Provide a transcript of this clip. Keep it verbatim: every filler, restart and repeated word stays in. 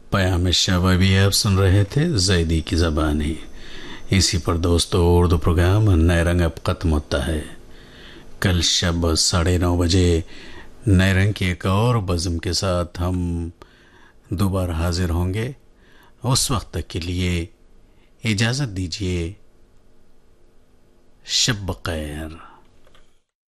पयाम शब अभी आप सुन रहे थे जैदी की ज़बानी। इसी पर दोस्तों उर्दू प्रोग्राम नए रंग अब ख़त्म होता है। कल शब साढ़े नौ बजे नए रंग की एक और बज़म के साथ हम दोबारा हाजिर होंगे। उस वक्त तक के लिए इजाज़त दीजिए। शब बख़ैर।